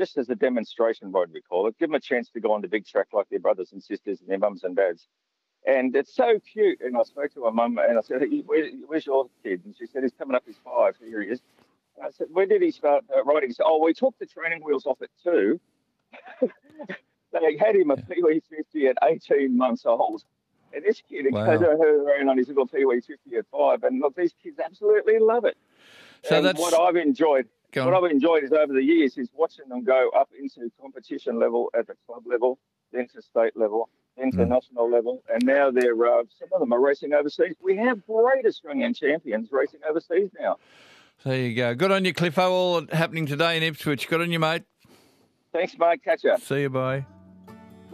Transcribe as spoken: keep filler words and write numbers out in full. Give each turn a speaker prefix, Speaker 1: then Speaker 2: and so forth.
Speaker 1: just as a demonstration ride, we call it. Give them a chance to go on the big track like their brothers and sisters and their mums and dads. And it's so cute. And I spoke to her mum and I said, hey, where, where's your kid? And she said, he's coming up, he's five. Here he is. And I said, when did he start uh, riding? He said, oh, we took the training wheels off at two. They had him a P W fifty at eighteen months old. And this kid wow. goes around on his little P W fifty at five. And look, these kids absolutely love it.
Speaker 2: So
Speaker 1: and
Speaker 2: that's
Speaker 1: what I've enjoyed. What I've enjoyed is over the years is watching them go up into competition level at the club level, then to state level, then to mm. national level, and now they're uh, some of them are racing overseas. We have great Australian champions racing overseas now.
Speaker 2: There you go. Good on you, Cliffo. All happening today in Ipswich. Good on you, mate.
Speaker 1: Thanks, mate. Catch ya.
Speaker 2: See you, bye.